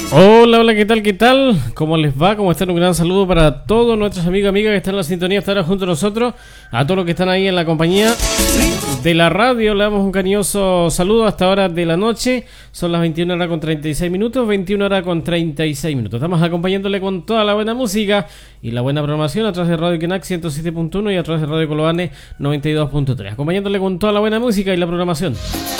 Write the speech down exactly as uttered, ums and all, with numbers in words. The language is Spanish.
Hola, hola, ¿qué tal? ¿Qué tal? ¿Cómo les va? ¿Cómo están? Un gran saludo para todos nuestros amigos y amigas que están en la sintonía hasta ahora junto a nosotros, a todos los que están ahí en la compañía de la radio. Le damos un cariñoso saludo hasta ahora de la noche. Son las veintiuna horas con treinta y seis minutos, veintiuna horas con treinta y seis minutos. Estamos acompañándole con toda la buena música y la buena programación a través de Radio Kenac ciento siete punto uno y a través de Radio Colobane noventa y dos punto tres. Acompañándole con toda la buena música y la programación.